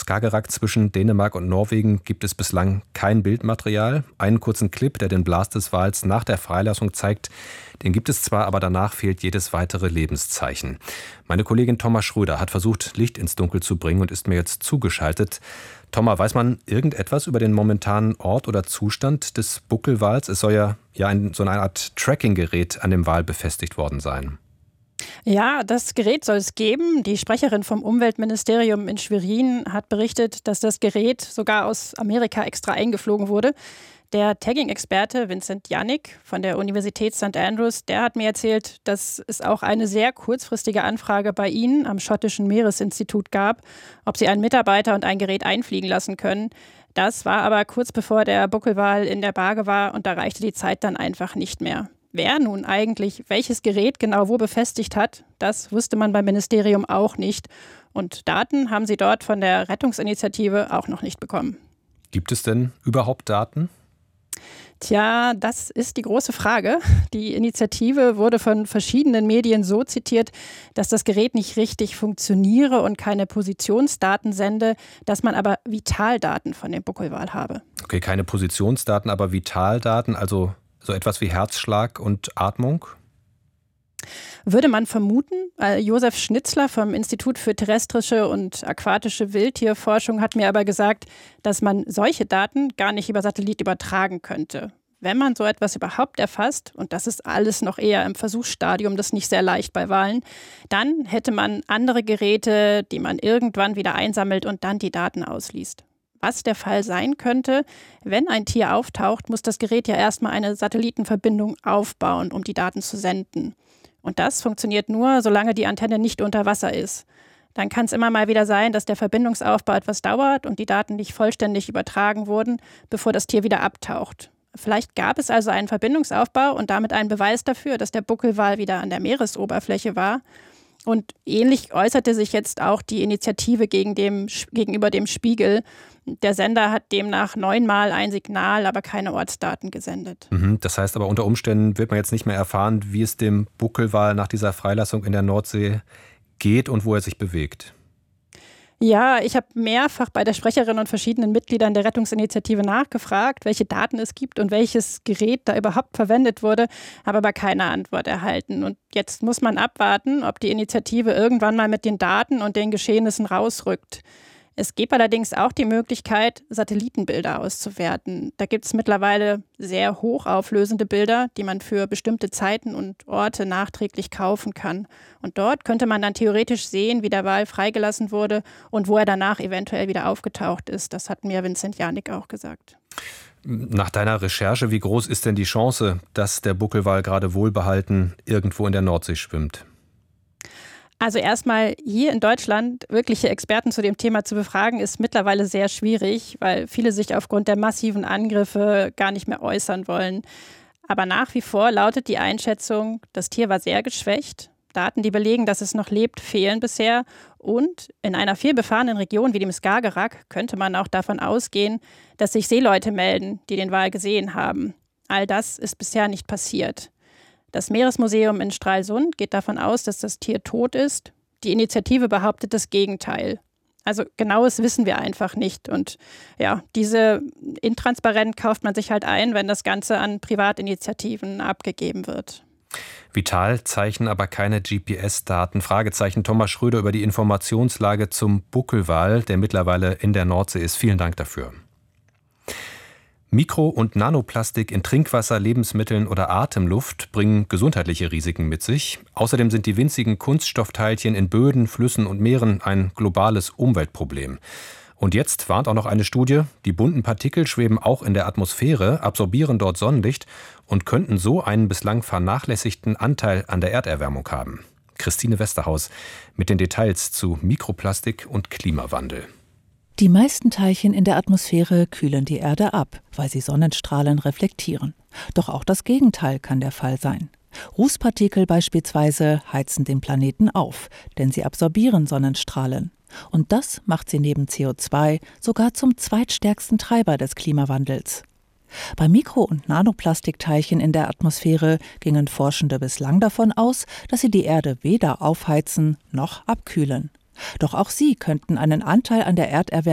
Skagerrak zwischen Dänemark und Norwegen gibt es bislang kein Bildmaterial. Einen kurzen Clip, der den Blas des Wals nach der Freilassung zeigt, den gibt es zwar, aber danach fehlt jedes weitere Lebenszeichen. Meine Kollegin Thomas Schröder hat versucht, Licht ins Dunkel zu bringen und ist mir jetzt zugeschaltet. Thomas, weiß man irgendetwas über den momentanen Ort oder Zustand des Buckelwals? Es soll ja so eine Art Tracking-Gerät an dem Wal befestigt worden sein. Ja, das Gerät soll es geben. Die Sprecherin vom Umweltministerium in Schwerin hat berichtet, dass das Gerät sogar aus Amerika extra eingeflogen wurde. Der Tagging-Experte Vincent Jannik von der Universität St. Andrews, der hat mir erzählt, dass es auch eine sehr kurzfristige Anfrage bei ihnen am schottischen Meeresinstitut gab, ob sie einen Mitarbeiter und ein Gerät einfliegen lassen können. Das war aber kurz bevor der Buckelwal in der Barge war und da reichte die Zeit dann einfach nicht mehr. Wer nun eigentlich welches Gerät genau wo befestigt hat, das wusste man beim Ministerium auch nicht. Und Daten haben sie dort von der Rettungsinitiative auch noch nicht bekommen. Gibt es denn überhaupt Daten? Tja, das ist die große Frage. Die Initiative wurde von verschiedenen Medien so zitiert, dass das Gerät nicht richtig funktioniere und keine Positionsdaten sende, dass man aber Vitaldaten von dem Buckelwal habe. Okay, keine Positionsdaten, aber Vitaldaten, also so etwas wie Herzschlag und Atmung? Würde man vermuten. Josef Schnitzler vom Institut für terrestrische und aquatische Wildtierforschung hat mir aber gesagt, dass man solche Daten gar nicht über Satellit übertragen könnte. Wenn man so etwas überhaupt erfasst, und das ist alles noch eher im Versuchsstadium, das ist nicht sehr leicht bei Walen, dann hätte man andere Geräte, die man irgendwann wieder einsammelt und dann die Daten ausliest. Was der Fall sein könnte, wenn ein Tier auftaucht, muss das Gerät ja erstmal eine Satellitenverbindung aufbauen, um die Daten zu senden. Und das funktioniert nur, solange die Antenne nicht unter Wasser ist. Dann kann es immer mal wieder sein, dass der Verbindungsaufbau etwas dauert und die Daten nicht vollständig übertragen wurden, bevor das Tier wieder abtaucht. Vielleicht gab es also einen Verbindungsaufbau und damit einen Beweis dafür, dass der Buckelwal wieder an der Meeresoberfläche war. Und ähnlich äußerte sich jetzt auch die Initiative gegenüber dem Spiegel. Der Sender hat demnach 9-mal ein Signal, aber keine Ortsdaten gesendet. Das heißt aber, unter Umständen wird man jetzt nicht mehr erfahren, wie es dem Buckelwal nach dieser Freilassung in der Nordsee geht und wo er sich bewegt. Ja, ich habe mehrfach bei der Sprecherin und verschiedenen Mitgliedern der Rettungsinitiative nachgefragt, welche Daten es gibt und welches Gerät da überhaupt verwendet wurde, habe aber keine Antwort erhalten. Und jetzt muss man abwarten, ob die Initiative irgendwann mal mit den Daten und den Geschehnissen rausrückt. Es gibt allerdings auch die Möglichkeit, Satellitenbilder auszuwerten. Da gibt es mittlerweile sehr hochauflösende Bilder, die man für bestimmte Zeiten und Orte nachträglich kaufen kann. Und dort könnte man dann theoretisch sehen, wie der Wal freigelassen wurde und wo er danach eventuell wieder aufgetaucht ist. Das hat mir Vincent Jannik auch gesagt. Nach deiner Recherche, wie groß ist denn die Chance, dass der Buckelwal gerade wohlbehalten irgendwo in der Nordsee schwimmt? Also erstmal hier in Deutschland wirkliche Experten zu dem Thema zu befragen, ist mittlerweile sehr schwierig, weil viele sich aufgrund der massiven Angriffe gar nicht mehr äußern wollen. Aber nach wie vor lautet die Einschätzung, das Tier war sehr geschwächt. Daten, die belegen, dass es noch lebt, fehlen bisher. Und in einer vielbefahrenen Region wie dem Skagerrak könnte man auch davon ausgehen, dass sich Seeleute melden, die den Wal gesehen haben. All das ist bisher nicht passiert. Das Meeresmuseum in Stralsund geht davon aus, dass das Tier tot ist. Die Initiative behauptet das Gegenteil. Also genaues wissen wir einfach nicht. Und ja, diese intransparent kauft man sich halt ein, wenn das Ganze an Privatinitiativen abgegeben wird. Vitalzeichen, aber keine GPS-Daten. Fragezeichen. Thomas Schröder über die Informationslage zum Buckelwal, der mittlerweile in der Nordsee ist. Vielen Dank dafür. Mikro- und Nanoplastik in Trinkwasser, Lebensmitteln oder Atemluft bringen gesundheitliche Risiken mit sich. Außerdem sind die winzigen Kunststoffteilchen in Böden, Flüssen und Meeren ein globales Umweltproblem. Und jetzt warnt auch noch eine Studie, die bunten Partikel schweben auch in der Atmosphäre, absorbieren dort Sonnenlicht und könnten so einen bislang vernachlässigten Anteil an der Erderwärmung haben. Christine Westerhaus mit den Details zu Mikroplastik und Klimawandel. Die meisten Teilchen in der Atmosphäre kühlen die Erde ab, weil sie Sonnenstrahlen reflektieren. Doch auch das Gegenteil kann der Fall sein. Rußpartikel beispielsweise heizen den Planeten auf, denn sie absorbieren Sonnenstrahlen. Und das macht sie neben CO2 sogar zum zweitstärksten Treiber des Klimawandels. Bei Mikro- und Nanoplastikteilchen in der Atmosphäre gingen Forschende bislang davon aus, dass sie die Erde weder aufheizen noch abkühlen. Doch auch sie könnten einen Anteil an der Erderwärmung